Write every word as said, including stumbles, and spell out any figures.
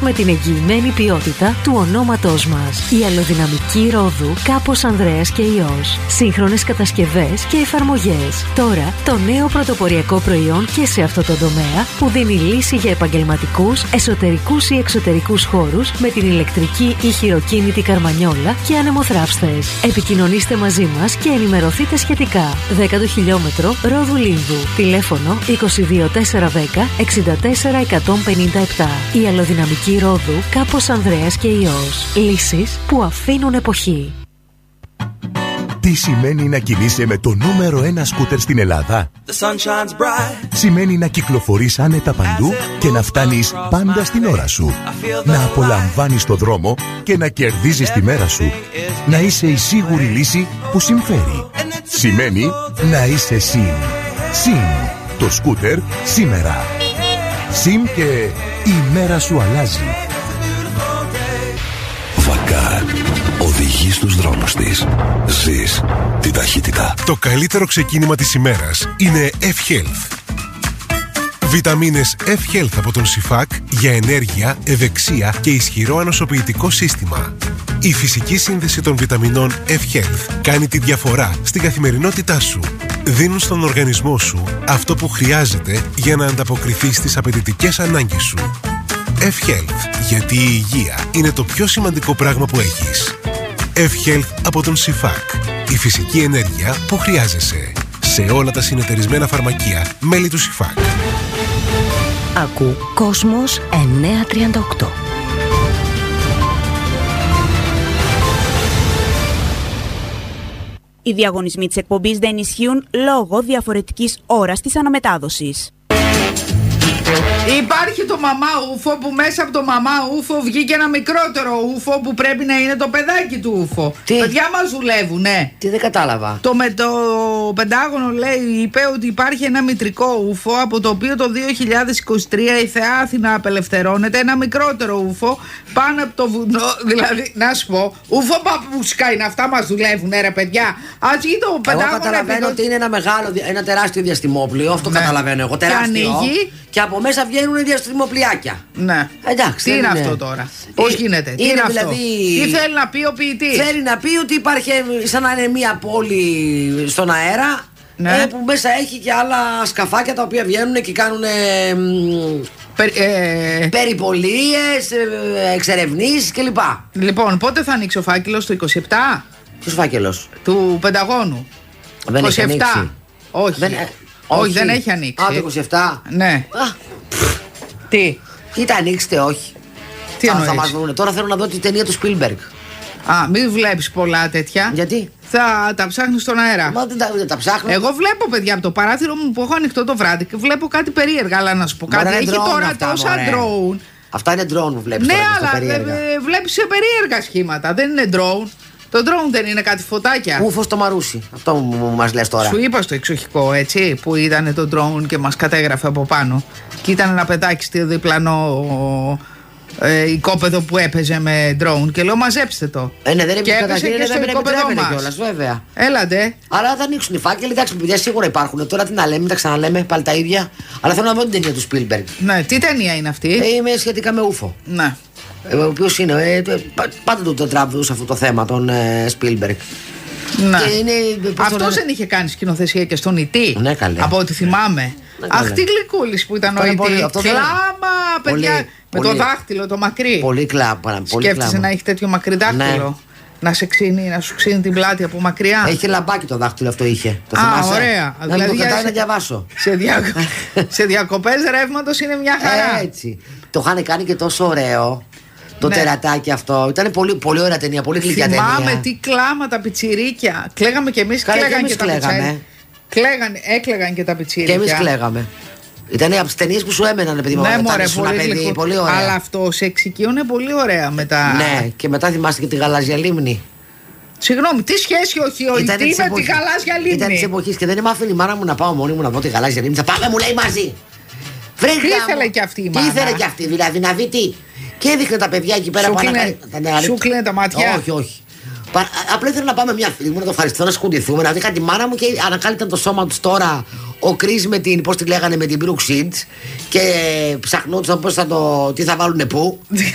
με την εγγυημένη ποιότητα του ονόματός μας. Η αλλοδυναμική Ρόδου Κάπος Ανδρέας και Υιός. Σύγχρονες κατασκευές και εφαρμογές. Τώρα το νέο πρωτοποριακό προϊόν και σε αυτό το τομέα που δίνει λύση για επαγγελματικούς, εσωτερικούς ή εξωτερικούς χώρους με την ηλεκτρική ή χειροκίνητη καρμανιόλα και ανεμοθράυστες. Επικοινωνήστε μαζί μας και ενημερωθείτε σχετικά. δέκατο χιλιόμετρο Ρόδου Λίνδου. Τηλέφωνο είκοσι δύο τετρακόσια δέκα εξήντα τέσσερα εκατόν πενήντα επτά. Η αλλοδυναμική Ρόδου Κάπος Ανδρέας και Υιός. Λύσεις που αφήνουν εποχή. Τι σημαίνει να κινείσαι με το νούμερο ένα σκούτερ στην Ελλάδα? Σημαίνει να κυκλοφορείς άνετα παντού και να φτάνεις πάντα στην ώρα σου. Να απολαμβάνεις το δρόμο και να κερδίζεις τη μέρα σου. Να είσαι η σίγουρη λύση που συμφέρει. Σημαίνει να είσαι ΣΥΜ. ΣΥΜ. Το σκούτερ σήμερα. ΣΥΜ και η μέρα σου αλλάζει. Βακάρ. Οδηγεί στους δρόμους της. Ζεις τη ταχύτητα. Το καλύτερο ξεκίνημα της ημέρας είναι F-Health. Βιταμίνες F-Health από τον Σιφάκ για ενέργεια, ευεξία και ισχυρό ανοσοποιητικό σύστημα. Η φυσική σύνδεση των βιταμινών F-Health κάνει τη διαφορά στην καθημερινότητά σου. Δίνουν στον οργανισμό σου αυτό που χρειάζεται για να ανταποκριθεί στις απαιτητικές ανάγκες σου. F-Health, γιατί η υγεία είναι το πιο σημαντικό πράγμα που έχεις. F-Health από τον Σιφάκ. Η φυσική ενέργεια που χρειάζεσαι. Σε όλα τα συνεταιρισμένα φαρμακεία μέλη του Σιφάκ. Ακού Κόσμος εννιακόσια τριάντα οκτώ. Οι διαγωνισμοί της εκπομπής δεν ισχύουν λόγω διαφορετικής ώρας της αναμετάδοσης. Υπάρχει το μαμά ούφο που μέσα από το μαμά ούφο βγήκε ένα μικρότερο ούφο που πρέπει να είναι το παιδάκι του ούφο. Τι? Παιδιά μας δουλεύουν, ναι. Τι δεν κατάλαβα. Το, με το Πεντάγωνο λέει, είπε ότι υπάρχει ένα μητρικό ούφο από το οποίο το δύο χιλιάδες είκοσι τρία η Θεά Αθηνά απελευθερώνεται. Ένα μικρότερο ούφο πάνω από το βουνό. Δηλαδή, να σου πω, ούφο παπούσκα είναι αυτά, μας δουλεύουν, ρε παιδιά. Ας γίνει το Πεντάγωνο. Εγώ καταλαβαίνω επειδή... ότι είναι ένα μεγάλο, ένα τεράστιο διαστημόπλιο. Αυτό ναι. Καταλαβαίνω εγώ. Τεράστιο. Και, και από μέσα βγαίνουν διαστημοπλιάκια. Ναι. Εντάξει, τι είναι, είναι αυτό τώρα, πώς γίνεται, τι είναι, είναι αυτό, δηλαδή... τι θέλει να πει ο ποιητής? Θέλει να πει ότι υπάρχει σαν να είναι μια πόλη στον αέρα, ναι. ε, που μέσα έχει και άλλα σκαφάκια τα οποία βγαίνουν και κάνουν ε, Περι, ε... περιπολίες, ε, εξερευνήσεις κλπ. Λοιπόν, πότε θα ανοίξει ο φάκελος, το είκοσι επτά? Ποιος φάκελος? Του Πενταγώνου. Δεν είκοσι επτά. Όχι. Δεν... Όχι, όχι, δεν έχει ανοίξει. Α, το είκοσι επτά. Ναι. Α, τι? Κοίτα, ανοίξτε, όχι. Τι θα, θα μας βρουν. Τώρα θέλω να δω τη ταινία του Spielberg. Α, μην βλέπεις πολλά τέτοια. Γιατί? Θα τα ψάχνεις στον αέρα. Μα δεν τα, δεν τα ψάχνω. Εγώ βλέπω, παιδιά, από το παράθυρο μου που έχω ανοιχτό το βράδυ και βλέπω κάτι περίεργα. Αλλά να σου πω κάτι. Έχει τώρα αυτά, τόσα drone. Αυτά είναι drone που βλέπεις. Ναι, τώρα, αλλά βλέπεις σε περίεργα σχήματα. Δεν είναι drone. Το drone δεν είναι κάτι φωτάκια. Ούφο στο Μαρούσι. Αυτό μου μας λες τώρα. Σου είπα στο εξοχικό, έτσι, που ήταν το drone και μας κατέγραφε από πάνω. Και ήταν ένα παιδάκι στο διπλανό ε, οικόπεδο που έπαιζε με drone. Και λέω, μαζέψτε το. Ε, ναι, δεν και έπεσε και στο οικόπεδο μας. Κιόλας, βέβαια. Έλατε. Αλλά θα ανοίξουν οι φάκελοι. Εντάξει, παιδιά, σίγουρα υπάρχουν. Τώρα τι να λέμε, μην τα ξαναλέμε πάλι τα ίδια. Αλλά θέλω να δω την ταινία του Spielberg. Ναι, τι ταινία είναι αυτή? Ε, είμαι σχετικά με ούφο. Ναι. Ο οποίος είναι, ε, πάντα το τετράβδου αυτό το θέμα, τον ε, Spielberg. Ναι. Αυτός δεν είχε κάνει σκηνοθεσία και στον Ιτή? Ναι, καλέ. Από ό,τι θυμάμαι. Ναι, αχ, τι γλυκούλης που ήταν αυτό ο Ιτή. Κλάμα, παιδιά. Πολύ, με πολύ, το δάχτυλο, το μακρύ. Πολύ κλάμα. Σκέφτεσαι να έχει τέτοιο μακρύ δάχτυλο? Ναι. Να σε ξύνει, να σου ξύνει την πλάτη από μακριά. Έχει λαμπάκι το δάχτυλο αυτό είχε. Το Α, θυμάσαι? ωραία. Να δηλαδή, μου το κρατάει να διαβάσω. Σε, δια... σε διακοπές ρεύματος είναι μια χαρά. Έτσι. Το είχαν κάνει και τόσο ωραίο. Το ναι. τερατάκι αυτό. Ήταν πολύ, πολύ ωραία ταινία, πολύ γλυκιά ταινία. Θυμάμαι τι κλάματα, πιτσιρίκια. Κλαίγαμε κι εμείς, κλαίγαν και, και τα πιτσιρίκια. Έκλαιγαν και τα πιτσιρίκια. Και εμείς κλαίγαμε. Ήταν από τις ταινίες που σου έμεναν, παιδί μου. Ναι, μωρέ, πολύ, παιδί, πολύ ωραία. Αλλά αυτό σε εξοικείωνε πολύ ωραία μετά. Ναι, και μετά θυμάστε και τη Γαλάζια Λίμνη. Συγγνώμη, τι σχέση όχι ο Ιτή με τη Γαλάζια Λίμνη? Ήταν τη εποχή και δεν με άφηνε η μάνα μου να πάω μόνη μου να δω τη Γαλάζια Λίμνη. Θα πάμε, μου λέει, μαζί. Βρέγα, τι ήθελε κι αυτή η μάνα? Τι ήθελε κι αυτή, δηλαδή να δει τι. Και έδειχνε τα παιδιά εκεί πέρα πάνω. Σου κλείνε τα μάτια? Όχι, όχι. Απλά ήθελα να πάμε μια φίλη μου να το ευχαριστώ, να σκουντηθούμε, να δείχνω τη μάνα μου και ανακάλυπταν το σώμα του τώρα ο Κρις με την, πώς τη λέγανε, με την Brooke Shields και ψαχνόντουσαν πώς θα το, τι θα βάλουνε πού.